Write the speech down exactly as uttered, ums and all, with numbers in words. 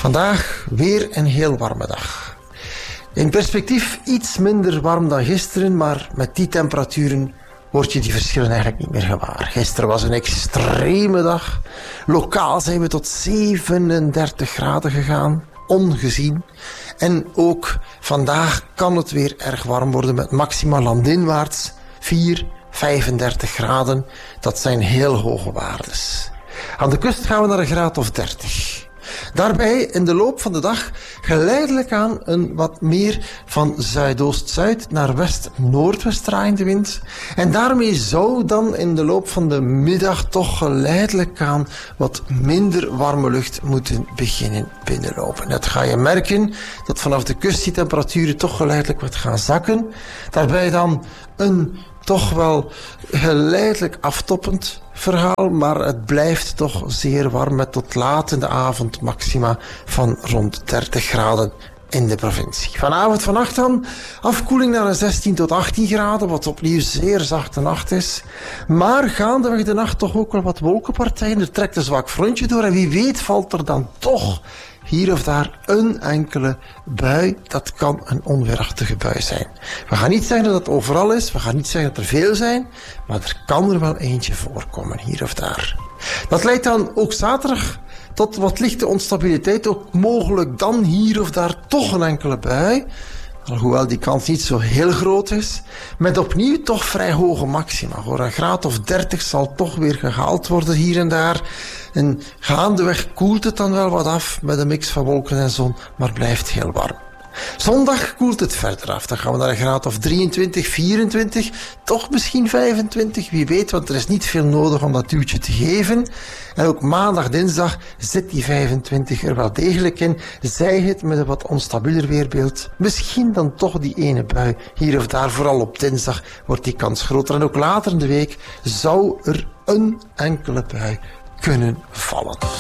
Vandaag weer een heel warme dag. In perspectief iets minder warm dan gisteren, maar met die temperaturen word je die verschillen eigenlijk niet meer gewaar. Gisteren was een extreme dag. Lokaal zijn we tot zevenendertig graden gegaan, ongezien. En ook vandaag kan het weer erg warm worden met maximaal landinwaarts vier, vijfendertig graden. Dat zijn heel hoge waardes. Aan de kust gaan we naar een graad of dertig. Daarbij in de loop van de dag geleidelijk aan een wat meer van zuidoost-zuid naar west-noordwest draaiende wind. En daarmee zou dan in de loop van de middag toch geleidelijk aan wat minder warme lucht moeten beginnen binnenlopen. Dat ga je merken dat vanaf de kust die temperaturen toch geleidelijk wat gaan zakken. Daarbij dan een toch wel geleidelijk aftoppend verhaal, maar het blijft toch zeer warm met tot laat in de avond maxima van rond dertig graden in de provincie. Vanavond, vannacht dan afkoeling naar een zestien tot achttien graden, wat opnieuw zeer zachte nacht is. Maar gaandeweg de nacht toch ook wel wat wolkenpartijen. Er trekt een zwak frontje door en wie weet valt er dan toch hier of daar een enkele bui. Dat kan een onweerachtige bui zijn. We gaan niet zeggen dat het overal is, we gaan niet zeggen dat er veel zijn, maar er kan er wel eentje voorkomen, hier of daar. Dat leidt dan ook zaterdag tot wat lichte onstabiliteit, ook mogelijk dan hier of daar toch een enkele bui. Alhoewel die kans niet zo heel groot is, met opnieuw toch vrij hoge maxima. Voor een graad of dertig zal toch weer gehaald worden hier en daar. En gaandeweg koelt het dan wel wat af met een mix van wolken en zon, maar blijft heel warm. Zondag koelt het verder af. Dan gaan we naar een graad of drieëntwintig, vierentwintig, toch misschien vijfentwintig, wie weet, want er is niet veel nodig om dat duwtje te geven. En ook maandag, dinsdag zit die vijfentwintig er wel degelijk in. Zij het met een wat onstabieler weerbeeld. Misschien dan toch die ene bui hier of daar, vooral op dinsdag wordt die kans groter. En ook later in de week zou er een enkele bui kunnen vallen.